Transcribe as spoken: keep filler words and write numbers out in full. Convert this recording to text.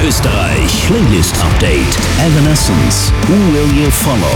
Österreich. Playlist Update. Evanescence. Who Will You Follow?